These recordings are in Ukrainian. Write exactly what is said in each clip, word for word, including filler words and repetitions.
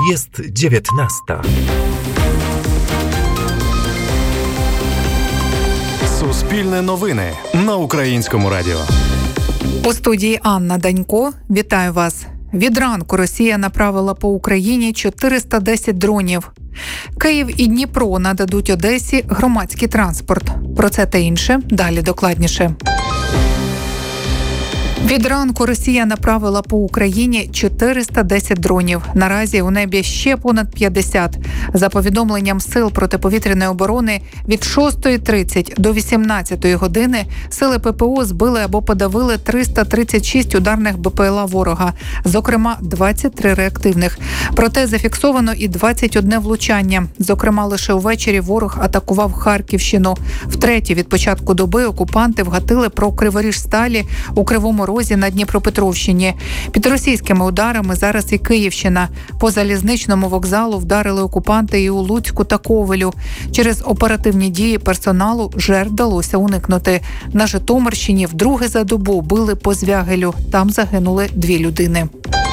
Jest dziewiętnasta. Суспільне новини на Українському радіо. У студії Анна Данько. Вітаю вас. Від ранку Росія направила по Україні чотириста десять дронів. Київ і Дніпро нададуть Одесі громадський транспорт. Про це та інше далі докладніше. Від ранку Росія направила по Україні чотириста десять дронів. Наразі у небі ще понад п'ятдесят. За повідомленням Сил протиповітряної оборони, від шостої тридцять до вісімнадцятої години сили ППО збили або подавили триста тридцять шість ударних БПЛА ворога, зокрема двадцять три реактивних. Проте зафіксовано і двадцять одне влучання. Зокрема, лише увечері ворог атакував Харківщину. Втретє від початку доби окупанти вгатили про Криворіжсталі у Кривому Розі на Дніпропетровщині. Під російськими ударами зараз і Київщина. По залізничному вокзалу вдарили окупанти і у Луцьку та Ковелю. Через оперативні дії персоналу жертв вдалося уникнути. На Житомирщині вдруге за добу били по Звягелю. Там загинули дві людини.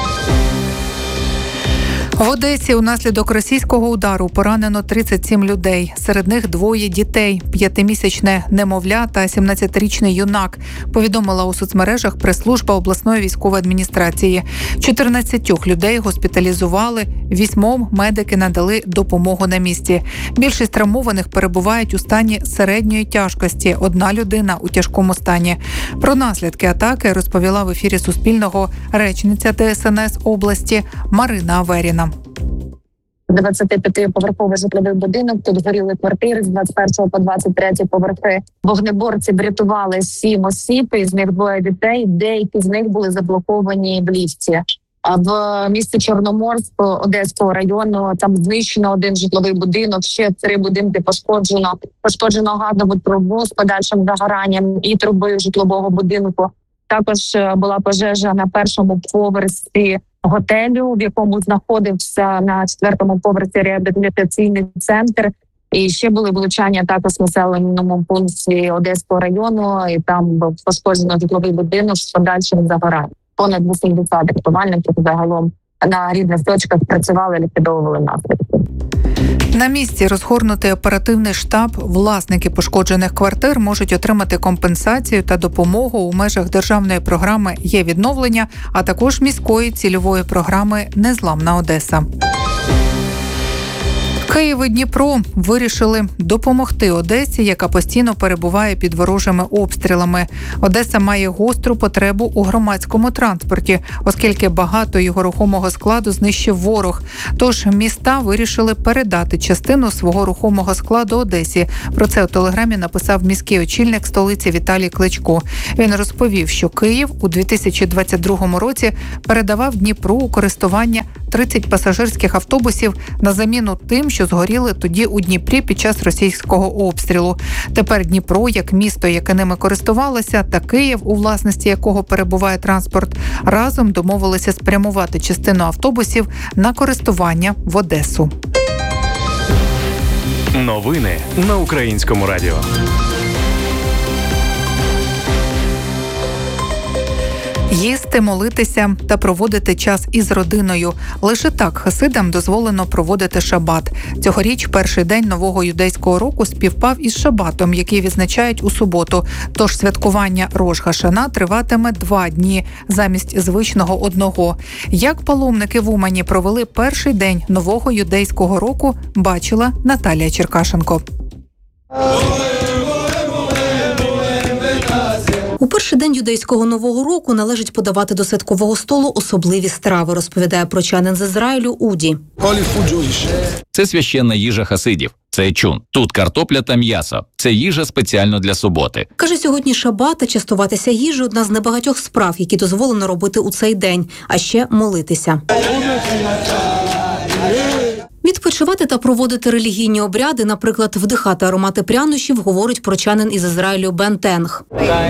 В Одесі унаслідок російського удару поранено тридцять сім людей. Серед них двоє дітей – п'ятимісячне немовля та сімнадцятирічний юнак, повідомила у соцмережах прес-служба обласної військової адміністрації. чотирнадцять людей госпіталізували, вісьмом медики надали допомогу на місці. Більшість травмованих перебувають у стані середньої тяжкості, одна людина у тяжкому стані. Про наслідки атаки розповіла в ефірі Суспільного речниця Д С Н С області Марина Аверіна. двадцятип'ятиповерховий житловий будинок, тут горіли квартири з двадцять першого по двадцять третій поверхи. Вогнеборці врятували сім осіб, із них двоє дітей, деякі з них були заблоковані в ліфті. А в місті Чорноморськ Одеського району там знищено один житловий будинок, ще три будинки пошкоджено. Пошкоджено газову трубу з подальшим загоранням і трубою житлового будинку. Також була пожежа на першому поверсі готелю, в якому знаходився на четвертому поверсі реабілітаційний центр. І ще були влучання також в населеному пункті Одеського району, і там був пошкоджено житловий будинок з подальшим загоранням. Понад вісімдесят рятувальників загалом на різних точках працювали, ліквідовували наслідки. На місці розгорнутий оперативний штаб. Власники пошкоджених квартир можуть отримати компенсацію та допомогу у межах державної програми «Є відновлення», а також міської цільової програми «Незламна Одеса». Київ і Дніпро вирішили допомогти Одесі, яка постійно перебуває під ворожими обстрілами. Одеса має гостру потребу у громадському транспорті, оскільки багато його рухомого складу знищив ворог. Тож міста вирішили передати частину свого рухомого складу Одесі. Про це у телеграмі написав міський очільник столиці Віталій Кличко. Він розповів, що Київ у дві тисячі двадцять другому році передавав Дніпру у користування тридцять пасажирських автобусів на заміну тим, що згоріли тоді у Дніпрі під час російського обстрілу. Тепер Дніпро, як місто, яке ними користувалося, та Київ, у власності якого перебуває транспорт, разом домовилися спрямувати частину автобусів на користування в Одесу. Новини на Українському радіо. Їсти, молитися та проводити час із родиною. Лише так хасидам дозволено проводити шабат. Цьогоріч перший день нового юдейського року співпав із шабатом, який відзначають у суботу. Тож святкування Рош ха-Шана триватиме два дні замість звичного одного. Як паломники в Умані провели перший день нового юдейського року, бачила Наталія Черкашенко. У перший день юдейського нового року належить подавати до святкового столу особливі страви, розповідає прочанин з Ізраїлю Уді. Це священна їжа хасидів. Це чун. Тут картопля та м'ясо. Це їжа спеціально для суботи. Каже, сьогодні шабат, а частуватися їжею – одна з небагатьох справ, які дозволено робити у цей день, а ще молитися. Відпочивати та проводити релігійні обряди, наприклад, вдихати аромати прянощів, говорить прочанин із Ізраїлю Бен Тенг.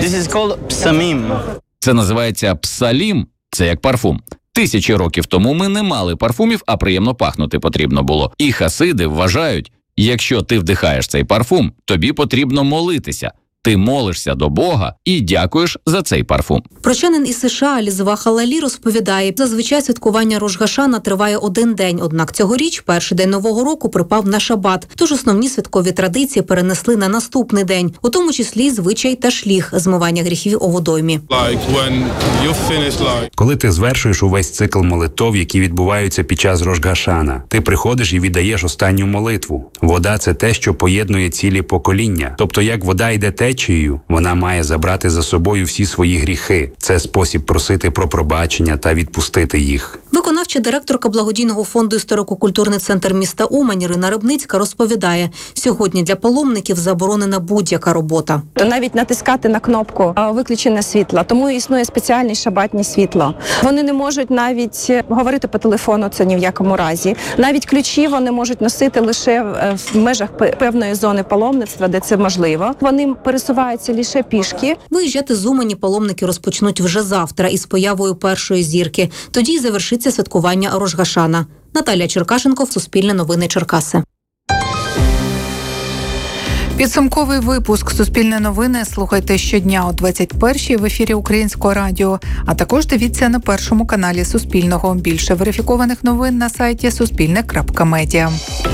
Це називається псалім. Це як парфум. Тисячі років тому ми не мали парфумів, а приємно пахнути потрібно було. І хасиди вважають, якщо ти вдихаєш цей парфум, тобі потрібно молитися. Ти молишся до Бога і дякуєш за цей парфум. Прочанин із США Лізвах Халалі розповідає, зазвичай святкування Рош га-Шана триває один день, однак цьогоріч перший день Нового року припав на шабат, тож основні святкові традиції перенесли на наступний день, у тому числі звичай ташліх – змивання гріхів у водоймі. Коли ти звершуєш увесь цикл молитов, які відбуваються під час Рош га-Шана, ти приходиш і віддаєш останню молитву. Вода – це те, що поєднує цілі покоління. Тобто, як вода йде течією, вона має забрати за собою всі свої гріхи. Це спосіб просити про пробачення та відпустити їх. Виконавча директорка благодійного фонду «Історико-культурний центр міста Умань» Ірина Рибницька розповідає, сьогодні для паломників заборонена будь-яка робота. То навіть натискати на кнопку «Виключене світло», тому існує спеціальне шабатні світло. Вони не можуть навіть говорити по телефону, це ні в якому разі. Навіть ключі вони можуть носити лише в межах певної зони паломництва, де це можливо. Вони пересуваються лише пішки. Виїжджати з Умані паломники розпочнуть вже завтра із появою першої зірки. Тоді й завершиться святкування Рош га-Шана. Наталія Черкашенко, Суспільне новини, Черкаси. Підсумковий випуск «Суспільне новини» слухайте щодня о двадцять першій в ефірі Українського радіо, а також дивіться на першому каналі Суспільного. Більше верифікованих новин на сайті суспільне крапка медіа.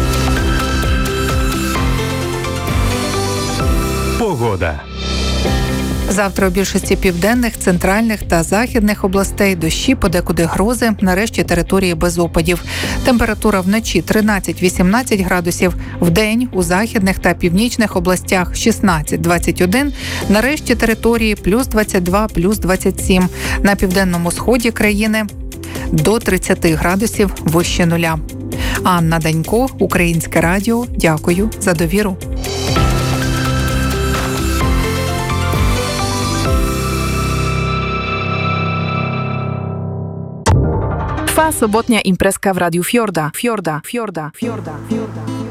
Погода. Завтра у більшості південних, центральних та західних областей дощі, подекуди грози, нарешті території без опадів. Температура вночі тринадцять-вісімнадцять градусів, вдень у західних та північних областях шістнадцять-двадцять один, нарешті території плюс двадцять два, плюс двадцять сім. На південному сході країни до тридцять градусів вище нуля. Анна Данько, Українське радіо. Дякую за довіру. Trwa sobotnia imprezka w Radiu Fiorda. Fiorda, Fiorda, Fiorda, Fiorda.